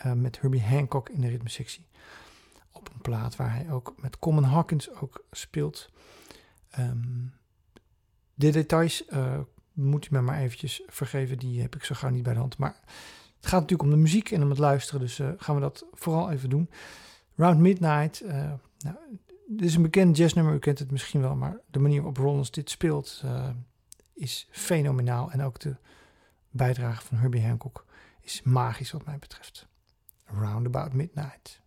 met Herbie Hancock in de ritmesectie. Op een plaat waar hij ook met Coleman Hawkins ook speelt. De details moet u me maar eventjes vergeven. Die heb ik zo gauw niet bij de hand. Maar het gaat natuurlijk om de muziek en om het luisteren. Dus gaan we dat vooral even doen. Round Midnight. Dit is een bekend jazznummer. U kent het misschien wel. Maar de manier waarop Rollins dit speelt is fenomenaal. En ook de bijdrage van Herbie Hancock is magisch wat mij betreft. Round About Midnight.